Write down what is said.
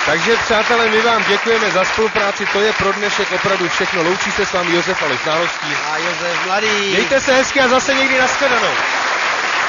Takže přátelé, my vám děkujeme za spolupráci, to je pro dnešek opravdu všechno. Loučí se s vámi Josef Aleš Nálovský a Josef Mladý. Mějte se hezky a zase někdy nashledanou.